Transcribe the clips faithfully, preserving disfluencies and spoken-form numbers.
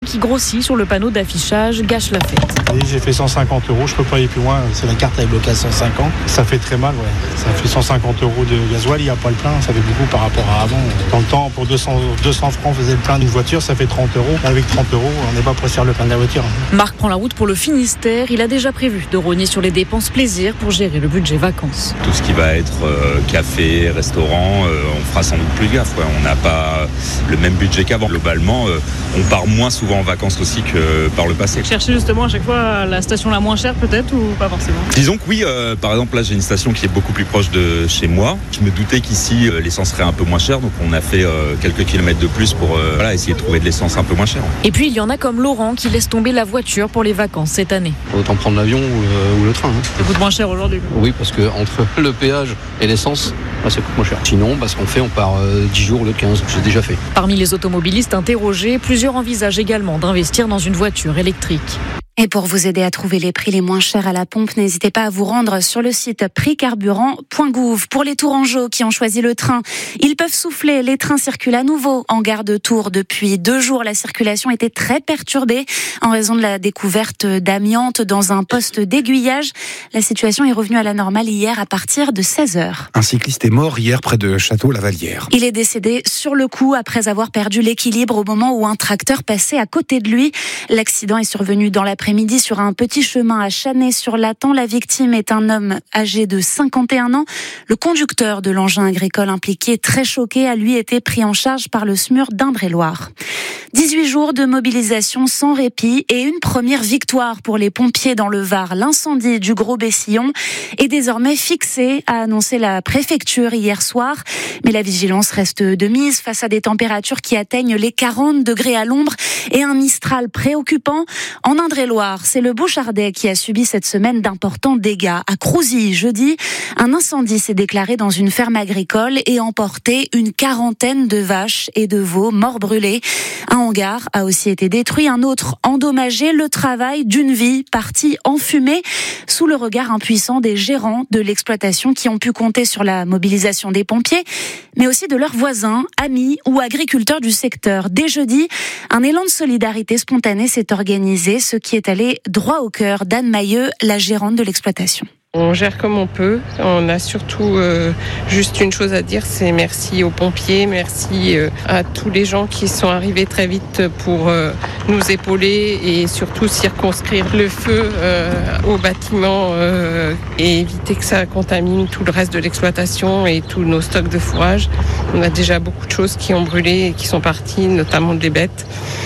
qui grossit sur le panneau d'affichage gâche la fête. Et j'ai fait cent cinquante euros, je peux pas aller plus loin, c'est la carte avec bloquée à cent cinquante. Ça fait très mal, ouais. Ça fait cent cinquante euros de gasoil, il n'y a pas le plein, ça fait beaucoup par rapport à avant. Dans le temps, pour deux cents, deux cents francs, on faisait le plein d'une voiture, ça fait trente euros. Avec trente euros, on n'est pas prêt à faire le plein de la voiture. Marc prend la route pour le Finistère. Il a déjà prévu de rogner sur les dépenses plaisir pour gérer le budget vacances. Tout ce qui va être euh, café, restaurant, euh, on fera sans doute plus gaffe. Ouais. On n'a pas le même budget qu'avant. Globalement, euh, on part moins souvent en vacances aussi que par le passé. Chercher justement à chaque fois la station la moins chère peut-être ou pas forcément? Disons que oui, euh, par exemple là j'ai une station qui est beaucoup plus proche de chez moi. Je me doutais qu'ici euh, l'essence serait un peu moins chère, donc on a fait euh, quelques kilomètres de plus pour euh, voilà, essayer de trouver de l'essence un peu moins chère. Et puis il y en a comme Laurent qui laisse tomber la voiture pour les vacances cette année. Autant prendre l'avion ou le, ou le train. Hein. Ça coûte moins cher aujourd'hui? Oui, parce que entre le péage et l'essence, bah, ça coûte moins cher. Sinon, bah, ce qu'on fait, on part euh, dix jours au lieu de quinze. J'ai déjà fait. Parmi les automobilistes interrogés, plusieurs envisagent également d'investir dans une voiture électrique. Et pour vous aider à trouver les prix les moins chers à la pompe, n'hésitez pas à vous rendre sur le site prix carburant point gouv. Pour les Tourangeaux qui ont choisi le train, ils peuvent souffler. Les trains circulent à nouveau en gare de Tours. Depuis deux jours, la circulation était très perturbée en raison de la découverte d'amiante dans un poste d'aiguillage. La situation est revenue à la normale hier à partir de seize heures. Un cycliste est mort hier près de Château-Lavallière. Il est décédé sur le coup après avoir perdu l'équilibre au moment où un tracteur passait à côté de lui. L'accident est survenu dans l'après-midi sur un petit chemin à Chanay-sur-Latan. La victime est un homme âgé de cinquante et un ans. Le conducteur de l'engin agricole impliqué, très choqué, a lui été pris en charge par le SMUR d'Indre-et-Loire. dix-huit jours de mobilisation sans répit et une première victoire pour les pompiers dans le Var. L'incendie du Gros Bessillon est désormais fixé, a annoncé la préfecture hier soir. Mais la vigilance reste de mise face à des températures qui atteignent les quarante degrés à l'ombre et un Mistral préoccupant. En Indre-et-Loire, c'est le Bouchardais qui a subi cette semaine d'importants dégâts. À Crouzilly, jeudi, un incendie s'est déclaré dans une ferme agricole et emporté une quarantaine de vaches et de veaux morts brûlés. Un hangar a aussi été détruit, un autre endommagé. Le travail d'une vie partie en fumée sous le regard impuissant des gérants de l'exploitation qui ont pu compter sur la mobilisation des pompiers, mais aussi de leurs voisins, amis ou agriculteurs du secteur. Dès jeudi, un élan de solidarité spontanée s'est organisé, ce qui est allé droit au cœur d'Anne Mailleux, la gérante de l'exploitation. On gère comme on peut. On a surtout euh, juste une chose à dire, c'est merci aux pompiers, merci euh, à tous les gens qui sont arrivés très vite pour euh, nous épauler et surtout circonscrire le feu euh, au bâtiment euh, et éviter que ça contamine tout le reste de l'exploitation et tous nos stocks de fourrage. On a déjà beaucoup de choses qui ont brûlé et qui sont parties, notamment des bêtes.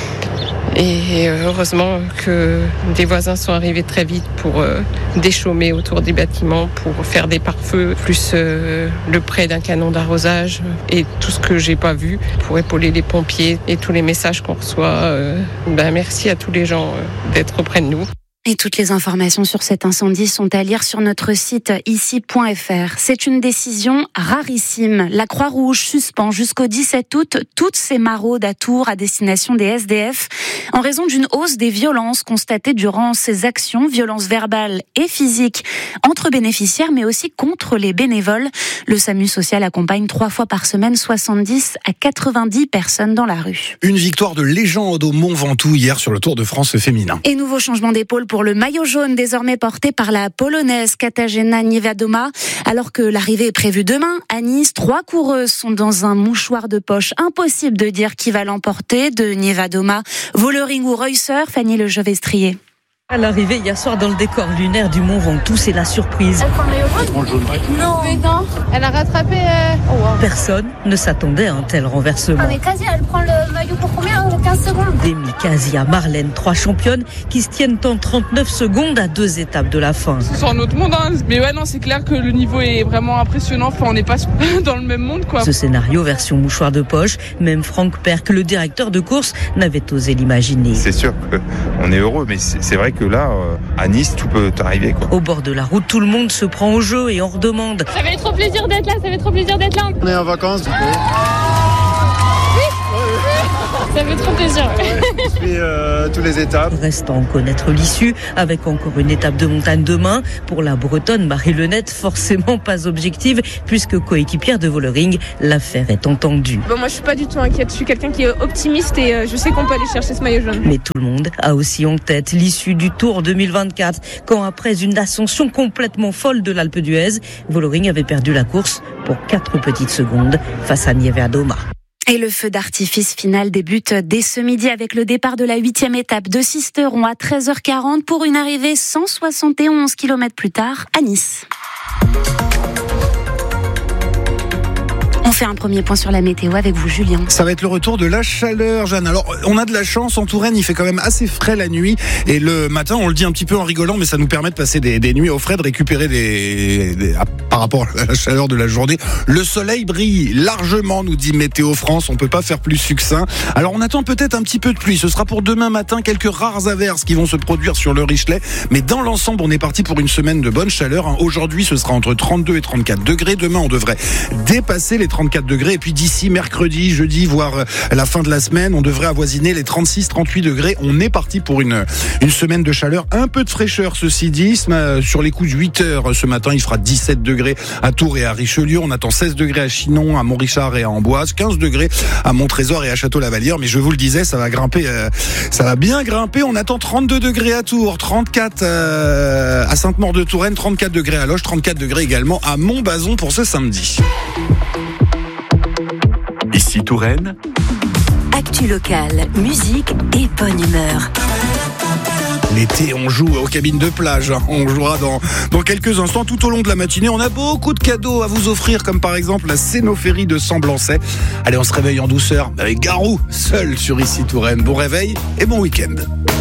Et heureusement que des voisins sont arrivés très vite pour euh, déchaumer autour des bâtiments, pour faire des pare-feux, plus euh, le prêt d'un canon d'arrosage et tout ce que j'ai pas vu pour épauler les pompiers et tous les messages qu'on reçoit. Euh, ben merci à tous les gens euh, d'être auprès de nous. Et toutes les informations sur cet incendie sont à lire sur notre site ici point f r. C'est une décision rarissime. La Croix-Rouge suspend jusqu'au dix-sept août toutes ses maraudes à Tours à destination des S D F en raison d'une hausse des violences constatées durant ces actions, violences verbales et physiques entre bénéficiaires mais aussi contre les bénévoles. Le SAMU social accompagne trois fois par semaine soixante-dix à quatre-vingt-dix personnes dans la rue. Une victoire de légende au Mont Ventoux hier sur le Tour de France féminin. Et nouveau changement d'épaule pour le maillot jaune désormais porté par la polonaise Katarzyna Niewiadoma. Alors que l'arrivée est prévue demain à Nice, trois coureuses sont dans un mouchoir de poche. Impossible de dire qui va l'emporter, de Niewiadoma, Vollering ou Reusser. Fanny Le Gevestrier. À l'arrivée hier soir dans le décor lunaire du Mont Ventoux, c'est la surprise. Elle prend le maillot jaune ? Non, mais non. Elle a rattrapé. Euh... Oh, wow. Personne ne s'attendait à un tel renversement. Ah mais Kasia, elle prend le maillot pour combien ? quinze secondes. Demi, Kasia, Marlène, trois championnes qui se tiennent en trente-neuf secondes à deux étapes de la fin. C'est un autre monde, hein. Mais ouais, non, c'est clair que le niveau est vraiment impressionnant. Enfin, on n'est pas dans le même monde, quoi. Ce scénario version mouchoir de poche, même Franck Perck, le directeur de course, n'avait osé l'imaginer. C'est sûr qu'on est heureux, mais c'est vrai que là, à Nice, tout peut arriver, quoi. Au bord de la route, tout le monde se prend au jeu et on redemande. Ça fait trop plaisir d'être là, ça fait trop plaisir d'être là. On est en vacances, du coup. Oui, ça fait trop plaisir. Ouais, je suis euh, euh, toutes les étapes. Reste à en connaître l'issue, avec encore une étape de montagne demain. Pour la Bretonne, Marie Lenette, forcément pas objective, puisque coéquipière de Vollering, l'affaire est entendue. Bon, moi, je suis pas du tout inquiète. Je suis quelqu'un qui est optimiste et euh, je sais qu'on peut aller chercher ce maillot jaune. Mais tout le monde a aussi en tête l'issue du Tour deux mille vingt-quatre, quand après une ascension complètement folle de l'Alpe d'Huez, Vollering avait perdu la course pour quatre petites secondes face à Niewiadoma. Et le feu d'artifice final débute dès ce midi avec le départ de la huitième étape de Sisteron à treize heures quarante pour une arrivée cent soixante et onze kilomètres plus tard à Nice. On fait un premier point sur la météo avec vous, Julien. Ça va être le retour de la chaleur, Jeanne. Alors, on a de la chance en Touraine, il fait quand même assez frais la nuit. Et le matin, on le dit un petit peu en rigolant, mais ça nous permet de passer des, des nuits au frais, de récupérer des, des ah, par rapport à la chaleur de la journée. Le soleil brille largement, nous dit Météo France. On peut pas faire plus succinct. Alors, on attend peut-être un petit peu de pluie. Ce sera pour demain matin, quelques rares averses qui vont se produire sur le Richelet. Mais dans l'ensemble, on est parti pour une semaine de bonne chaleur. Aujourd'hui, ce sera entre trente-deux et trente-quatre degrés. Demain, on devrait dépasser les trente-quatre degrés. Et puis d'ici mercredi, jeudi, voire la fin de la semaine, on devrait avoisiner les trente-six trente-huit degrés. On est parti pour une, une semaine de chaleur. Un peu de fraîcheur, ceci dit. Sur les coups de huit heures ce matin, il fera dix-sept degrés à Tours et à Richelieu. On attend seize degrés à Chinon, à Montrichard et à Amboise. quinze degrés à Montrésor et à Château-Lavalière. Mais je vous le disais, ça va grimper, euh, ça va bien grimper. On attend trente-deux degrés à Tours, trente-quatre euh, à Sainte-Maure-de-Touraine, trente-quatre degrés à Loches, trente-quatre degrés également à Montbazon pour ce samedi. Ici Touraine. Actu locale, musique et bonne humeur. L'été, on joue aux cabines de plage. On jouera dans, dans quelques instants. Tout au long de la matinée, on a beaucoup de cadeaux à vous offrir, comme par exemple la Cénophérie de Samblancet. Allez, on se réveille en douceur avec Garou, seul sur Ici Touraine. Bon réveil et bon week-end.